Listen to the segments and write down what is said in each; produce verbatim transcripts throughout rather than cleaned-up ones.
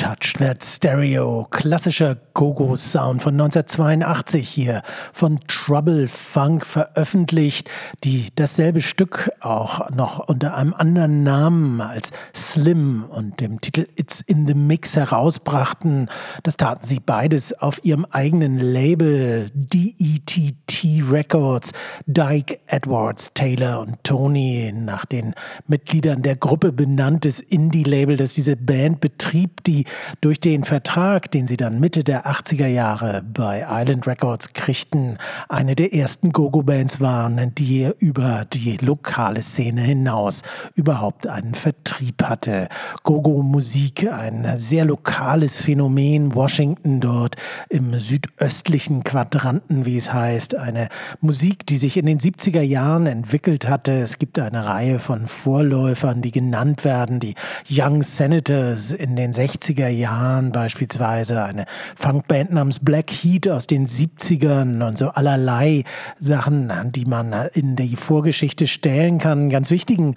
Touch That Stereo, klassischer Go-Go-Sound von neunzehnhundertzweiundachtzig hier von Trouble Funk veröffentlicht, die dasselbe Stück auch noch unter einem anderen Namen als Slim und dem Titel It's in the Mix herausbrachten. Das taten sie beides auf ihrem eigenen Label D E T T Records. Dyke, Edwards, Taylor und Tony, nach den Mitgliedern der Gruppe benanntes Indie-Label, das diese Band betrieb, die durch den Vertrag, den sie dann Mitte der achtziger Jahre bei Island Records kriegten, eine der ersten Go-Go-Bands waren, die über die lokale Szene hinaus überhaupt einen Vertrieb hatte. Go-Go-Musik, ein sehr lokales Phänomen, Washington dort im südöstlichen Quadranten, wie es heißt, eine Musik, die sich in den siebziger Jahren entwickelt hatte. Es gibt eine Reihe von Vorläufern, die genannt werden, die Young Senators in den sechziger Jahren beispielsweise, eine Funkband namens Black Heat aus den siebzigern und so allerlei Sachen, die man in die Vorgeschichte stellen kann. Einen ganz wichtigen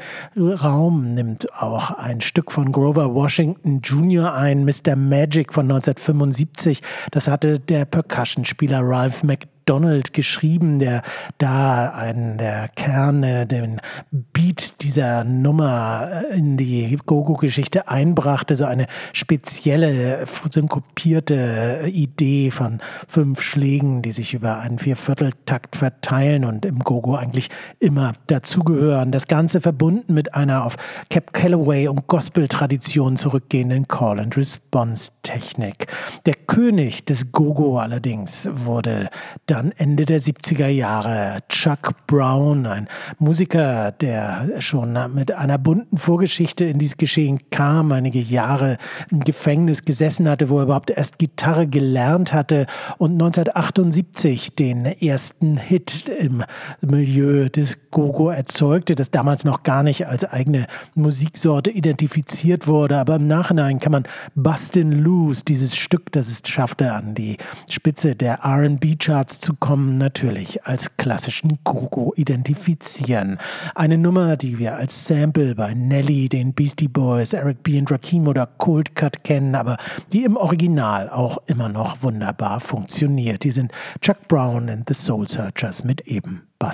Raum nimmt auch ein Stück von Grover Washington Junior ein, Mister Magic von neunzehnhundertfünfundsiebzig. Das hatte der Percussionspieler Ralph McDonald Donald geschrieben, der da einen der Kerne, den Beat dieser Nummer in die Go-Go-Geschichte einbrachte, so eine spezielle, synkopierte Idee von fünf Schlägen, die sich über einen Viervierteltakt verteilen und im Go-Go eigentlich immer dazugehören. Das Ganze verbunden mit einer auf Cab Calloway und Gospel-Tradition zurückgehenden Call-and-Response-Technik. Der König des Go-Go allerdings wurde dann Ende der siebziger Jahre Chuck Brown, ein Musiker, der schon mit einer bunten Vorgeschichte in dieses Geschehen kam, einige Jahre im Gefängnis gesessen hatte, wo er überhaupt erst Gitarre gelernt hatte und neunzehnhundertachtundsiebzig den ersten Hit im Milieu des Go-Go erzeugte, das damals noch gar nicht als eigene Musiksorte identifiziert wurde, aber im Nachhinein kann man Bustin' Loose, dieses Stück, das es schaffte, an die Spitze der R and B-Charts zu kommen, natürlich als klassischen Go-Go identifizieren. Eine Nummer, die wir als Sample bei Nelly, den Beastie Boys, Eric B. und Rakim oder Cold Cut kennen, aber die im Original auch immer noch wunderbar funktioniert. Die sind Chuck Brown and the Soul Searchers mit eben Bass.